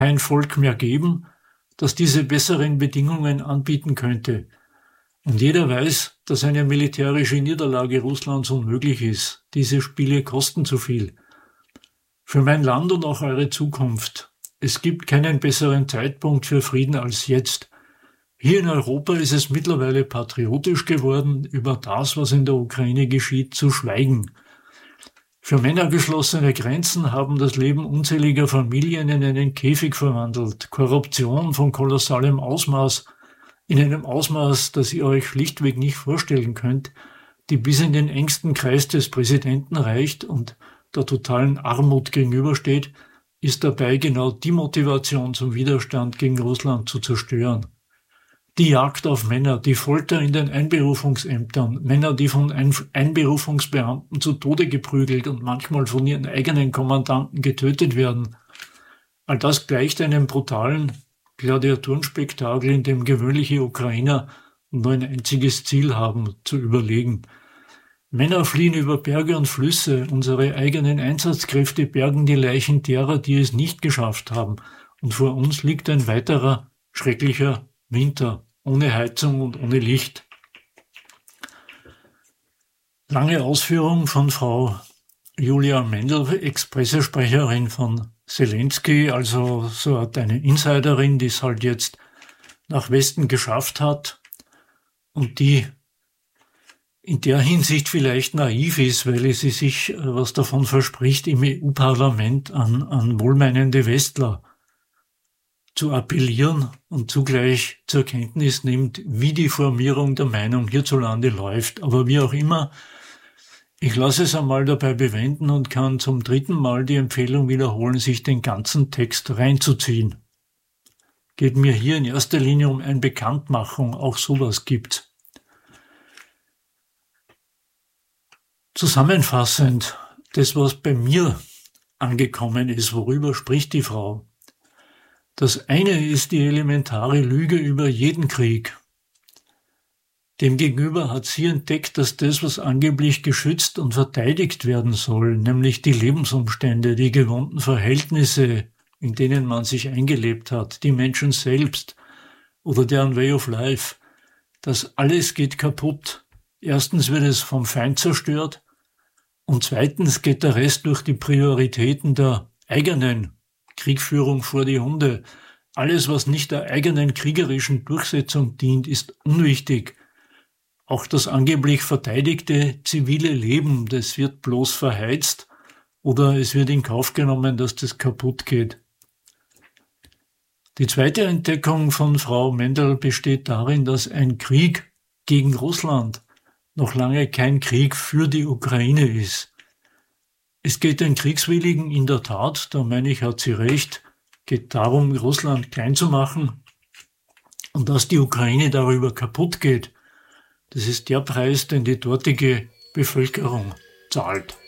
kein Volk mehr geben, das diese besseren Bedingungen anbieten könnte. Und jeder weiß, dass eine militärische Niederlage Russlands unmöglich ist. Diese Spiele kosten zu viel. Für mein Land und auch eure Zukunft. Es gibt keinen besseren Zeitpunkt für Frieden als jetzt. Hier in Europa ist es mittlerweile patriotisch geworden, über das, was in der Ukraine geschieht, zu schweigen. Für Männer geschlossene Grenzen haben das Leben unzähliger Familien in einen Käfig verwandelt. Korruption von kolossalem Ausmaß, in einem Ausmaß, das ihr euch schlichtweg nicht vorstellen könnt, die bis in den engsten Kreis des Präsidenten reicht und der totalen Armut gegenübersteht, ist dabei genau die Motivation zum Widerstand gegen Russland zu zerstören. Die Jagd auf Männer, die Folter in den Einberufungsämtern, Männer, die von Einberufungsbeamten zu Tode geprügelt und manchmal von ihren eigenen Kommandanten getötet werden. All das gleicht einem brutalen Gladiatorenspektakel, in dem gewöhnliche Ukrainer nur ein einziges Ziel haben, zu überlegen. Männer fliehen über Berge und Flüsse, unsere eigenen Einsatzkräfte bergen die Leichen derer, die es nicht geschafft haben. Und vor uns liegt ein weiterer schrecklicher Winter, ohne Heizung und ohne Licht. Lange Ausführung von Frau Julia Mendel, Ex-Pressesprecherin von Zelensky, also so eine Insiderin, die es halt jetzt nach Westen geschafft hat und die in der Hinsicht vielleicht naiv ist, weil sie sich was davon verspricht, im EU-Parlament an wohlmeinende Westler zu appellieren und zugleich zur Kenntnis nimmt, wie die Formierung der Meinung hierzulande läuft. Aber wie auch immer, ich lasse es einmal dabei bewenden und kann zum 3. Mal die Empfehlung wiederholen, sich den ganzen Text reinzuziehen. Geht mir hier in erster Linie um eine Bekanntmachung, auch sowas gibt's. Zusammenfassend, das, was bei mir angekommen ist, worüber spricht die Frau? Das eine ist die elementare Lüge über jeden Krieg. Demgegenüber hat sie entdeckt, dass das, was angeblich geschützt und verteidigt werden soll, nämlich die Lebensumstände, die gewohnten Verhältnisse, in denen man sich eingelebt hat, die Menschen selbst oder deren Way of Life, das alles geht kaputt. Erstens wird es vom Feind zerstört und zweitens geht der Rest durch die Prioritäten der eigenen Kriegführung vor die Hunde. Alles, was nicht der eigenen kriegerischen Durchsetzung dient, ist unwichtig. Auch das angeblich verteidigte zivile Leben, das wird bloß verheizt oder es wird in Kauf genommen, dass das kaputt geht. Die zweite Entdeckung von Frau Mendel besteht darin, dass ein Krieg gegen Russland noch lange kein Krieg für die Ukraine ist. Es geht den Kriegswilligen in der Tat, da meine ich, hat sie recht, geht darum, Russland klein zu machen und dass die Ukraine darüber kaputt geht. Das ist der Preis, den die dortige Bevölkerung zahlt.